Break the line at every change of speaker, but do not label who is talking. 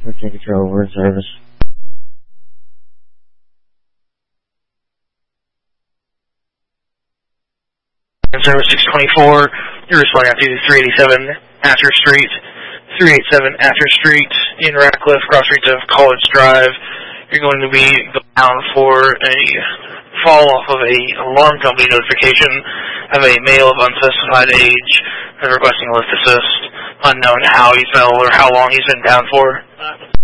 15 control, we're in service.
In service 624, you're responding out to 387 Astor Street, 387 Astor Street in Ratcliffe, cross streets of College Drive. You're going to be bound for a fall off of a alarm company notification of a male of unspecified age requesting lift assist, unknown how he's been or how long he's been down for.